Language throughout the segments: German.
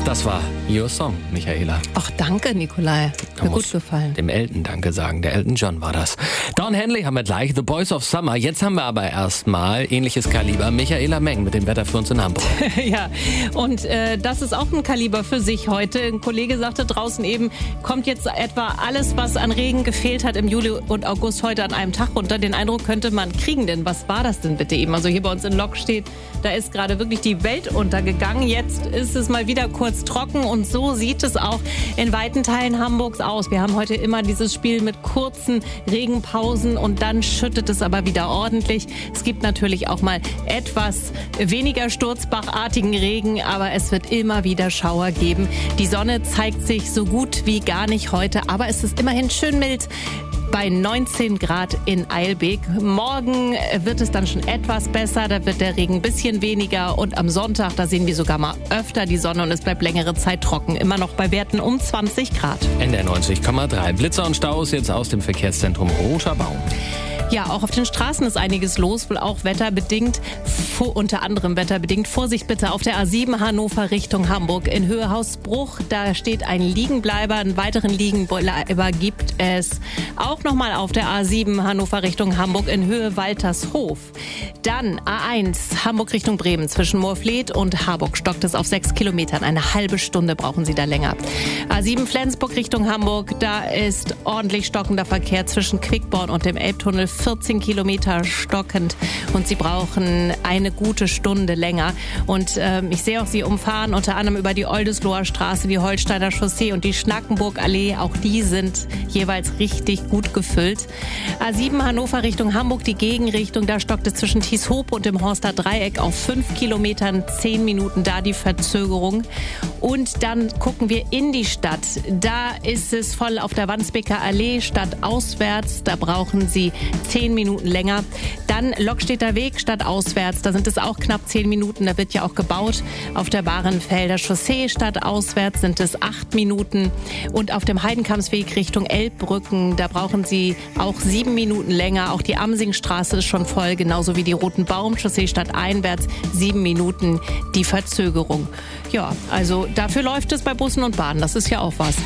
Das war Your Song, Michaela. Ach, danke, Nikolai. Mir gut gefallen. Dem Elton Danke sagen. Der Elton John war das. Don Henley haben wir gleich. The Boys of Summer. Jetzt haben wir aber erstmal ähnliches Kaliber. Michaela Meng mit dem Wetter für uns in Hamburg. Ja, und das ist auch ein Kaliber für sich heute. Ein Kollege sagte draußen eben, kommt jetzt etwa alles, was an Regen gefehlt hat im Juli und August heute an einem Tag runter. Den Eindruck könnte man kriegen, denn was war das denn bitte eben? Also hier bei uns in Lok steht, da ist gerade wirklich die Welt untergegangen. Jetzt ist es mal wieder kurz trocken und so sieht es auch in weiten Teilen Hamburgs aus. Wir haben heute immer dieses Spiel mit kurzen Regenpausen und dann schüttet es aber wieder ordentlich. Es gibt natürlich auch mal etwas weniger sturzbachartigen Regen, aber es wird immer wieder Schauer geben. Die Sonne zeigt sich so gut wie gar nicht heute, aber es ist immerhin schön mild. Bei 19 Grad in Eilbek. Morgen wird es dann schon etwas besser, da wird der Regen ein bisschen weniger und am Sonntag, da sehen wir sogar mal öfter die Sonne und es bleibt längere Zeit trocken. Immer noch bei Werten um 20 Grad. NDR 90,3. Blitzer und Staus jetzt aus dem Verkehrszentrum Roter Baum. Ja, auch auf den Straßen ist einiges los, wohl auch wetterbedingt, unter anderem wetterbedingt. Vorsicht bitte auf der A7 Hannover Richtung Hamburg in Höhe Hausbruch. Da steht ein Liegenbleiber, einen weiteren Liegenbleiber gibt es auch nochmal auf der A7 Hannover Richtung Hamburg in Höhe Waltershof. Dann A1 Hamburg Richtung Bremen zwischen Moorfleet und Harburg stockt es auf 6 Kilometern. Eine halbe Stunde brauchen Sie da länger. A7 Flensburg Richtung Hamburg, da ist ordentlich stockender Verkehr zwischen Quickborn und dem Elbtunnel. 14 Kilometer stockend und Sie brauchen eine gute Stunde länger. Und ich sehe auch, Sie umfahren unter anderem über die Oldesloher Straße, die Holsteiner Chaussee und die Schnackenburgallee. Auch die sind jeweils richtig gut gefüllt. A7 Hannover Richtung Hamburg, die Gegenrichtung, da stockt es zwischen Tieshope und dem Horster Dreieck auf 5 Kilometern, 10 Minuten da die Verzögerung. Und dann gucken wir in die Stadt. Da ist es voll auf der Wandsbeker Allee, stadtauswärts. Da brauchen Sie 10 Minuten länger. Dann Lokstedter Weg stadtauswärts. Da sind es auch knapp 10 Minuten. Da wird ja auch gebaut. Auf der Bahrenfelder Chaussee stadtauswärts sind es 8 Minuten. Und auf dem Heidenkampsweg Richtung Elbbrücken, da brauchen Sie auch 7 Minuten länger. Auch die Amsingstraße ist schon voll, genauso wie die Rotenbaum-Chaussee stadteinwärts. 7 Minuten die Verzögerung. Ja, also dafür läuft es bei Bussen und Bahnen. Das ist ja auch was.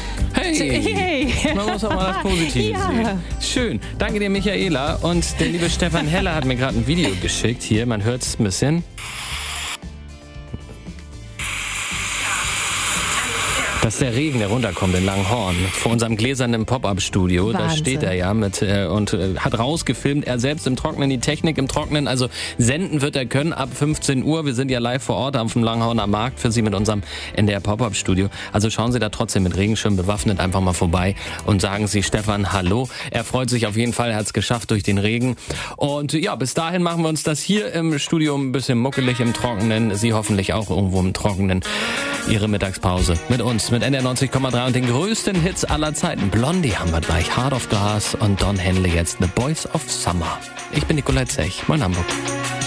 Hey! Man muss auch mal das Positive sehen. Schön. Danke dir, Michaela. Und der liebe Stefan Heller hat mir gerade ein Video geschickt. Hier, man hört es ein bisschen. Das ist der Regen, der runterkommt in Langhorn. Vor unserem gläsernen Pop-Up-Studio. Da steht er ja mit und hat rausgefilmt. Er selbst im Trocknen, die Technik im Trocknen. Also senden wird er können ab 15 Uhr. Wir sind ja live vor Ort auf dem Langhorner Markt für Sie mit unserem NDR Pop-Up-Studio. Also schauen Sie da trotzdem mit Regenschirm bewaffnet einfach mal vorbei und sagen Sie Stefan Hallo. Er freut sich auf jeden Fall. Er hat es geschafft durch den Regen. Und ja, bis dahin machen wir uns das hier im Studio ein bisschen muckelig im Trockenen. Sie hoffentlich auch irgendwo im Trockenen. Ihre Mittagspause mit uns, mit NDR 90,3 und den größten Hits aller Zeiten. Blondie haben wir gleich, Heart of Glass und Don Henley jetzt The Boys of Summer. Ich bin Nikolai Zech, moin Hamburg.